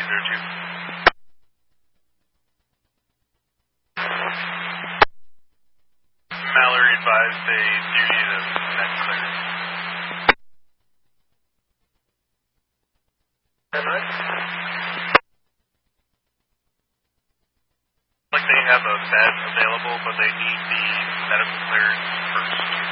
202. Mallory advised they do need a med clearance. Like they have a bed available, but they need the medical clearance first.